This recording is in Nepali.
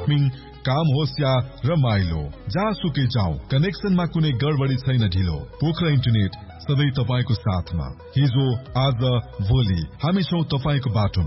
शपिङ, काम होस् या रमाइलो, जहाँसुकै जाउँ कनेक्सनमा कुनै गडबडी छैन। ढिलो, पोखरा इन्टरनेट सधैँ तपाईको साथमा। हिजो, आज, भोलि हामी छौं तपाईको बाटोमा।